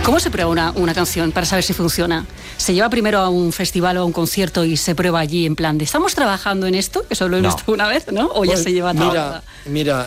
¿Cómo se prueba una canción para saber si funciona? ¿Se lleva primero a un festival o a un concierto y se prueba allí en plan de ¿estamos trabajando en esto? Que solo he visto una vez, ¿no? ¿O ya se lleva a toda? Mira,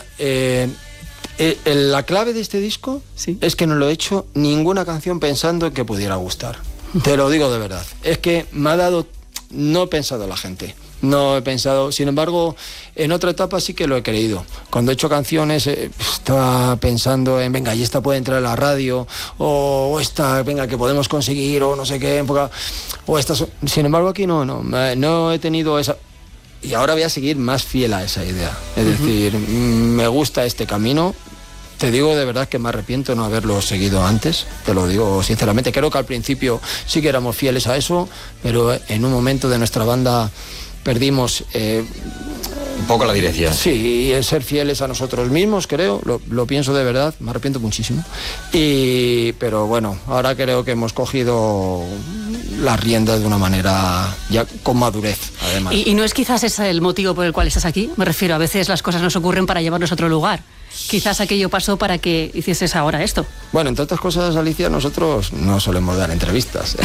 la clave de este disco es que no lo he hecho ninguna canción pensando en que pudiera gustar. Te lo digo de verdad. Es que me ha dado... No he pensado en la gente. No he pensado, sin embargo, en otra etapa sí que lo he creído. Cuando he hecho canciones estaba pensando en, venga, y esta puede entrar a la radio, o esta, venga, que podemos conseguir, o no sé qué, o esta. Sin embargo, aquí no he tenido esa. Y ahora voy a seguir más fiel a esa idea. Es decir, me gusta este camino. Te digo de verdad que me arrepiento de no haberlo seguido antes, te lo digo sinceramente. Creo que al principio sí que éramos fieles a eso, pero en un momento de nuestra banda perdimos un poco la dirección. Sí, el ser fieles a nosotros mismos, creo, lo pienso de verdad, me arrepiento muchísimo. Pero bueno, ahora creo que hemos cogido las riendas de una manera ya con madurez, además. ¿Y no es quizás ese el motivo por el cual estás aquí? Me refiero, a veces las cosas nos ocurren para llevarnos a otro lugar. Quizás aquello pasó para que hicieses ahora esto. Bueno, entre otras cosas, Alicia, nosotros no solemos dar entrevistas.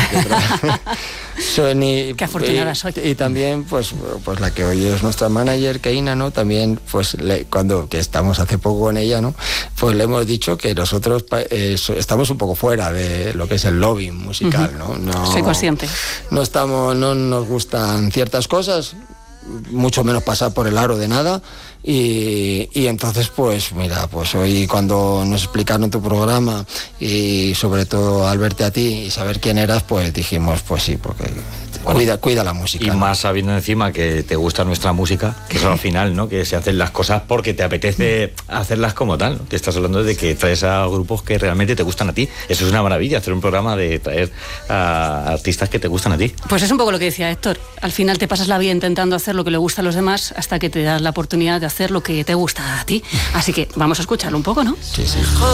Qué afortunada soy. Y también, pues la que hoy es nuestra manager, Keina, ¿no? También, pues, que estamos hace poco con ella, ¿no? Pues le hemos dicho que nosotros estamos un poco fuera de lo que es el lobbying musical, ¿no? Soy consciente. No nos gustan ciertas cosas, mucho menos pasar por el aro de nada. Y entonces, pues mira, pues hoy cuando nos explicaron tu programa y sobre todo al verte a ti y saber quién eras, pues dijimos, pues sí, porque cuida la música. Y más sabiendo encima que te gusta nuestra música, que eso al final, ¿no? Que se hacen las cosas porque te apetece hacerlas como tal, ¿no? Te estás hablando de que traes a grupos que realmente te gustan a ti. Eso es una maravilla, hacer un programa de traer a artistas que te gustan a ti. Pues es un poco lo que decía Héctor. Al final te pasas la vida intentando hacer lo que le gusta a los demás hasta que te das la oportunidad de hacer lo que te gusta a ti. Así que vamos a escucharlo un poco, ¿no? Sí.